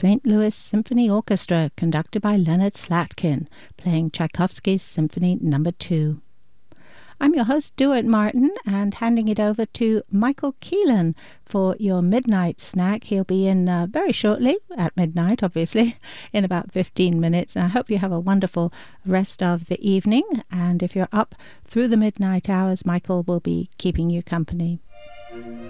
St. Louis Symphony Orchestra, conducted by Leonard Slatkin, playing Tchaikovsky's Symphony No. 2. I'm your host, Duart Martin, and handing it over to Michael Keelan for your midnight snack. He'll be in very shortly, at midnight, obviously, in about 15 minutes. And I hope you have a wonderful rest of the evening. And if you're up through the midnight hours, Michael will be keeping you company.